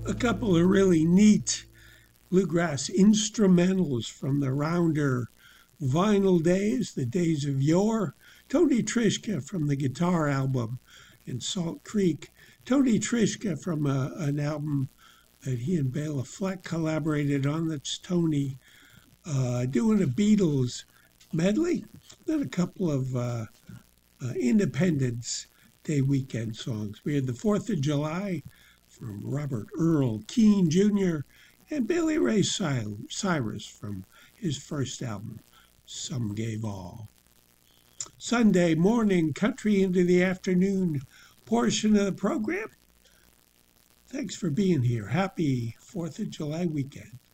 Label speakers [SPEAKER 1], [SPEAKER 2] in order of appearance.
[SPEAKER 1] A couple of really neat bluegrass instrumentals from the Rounder vinyl days, the days of yore. Tony Trischka from the guitar album in Salt Creek. Tony Trischka from an album that he and Bela Fleck collaborated on. That's Tony doing a Beatles medley. Then a couple of Independence Day weekend songs. We had the 4th of July from Robert Earl Keen Jr. and Billy Ray Cyrus from his first album, Some Gave All. Sunday morning, country into the afternoon portion of the program. Thanks for being here. Happy 4th of July weekend.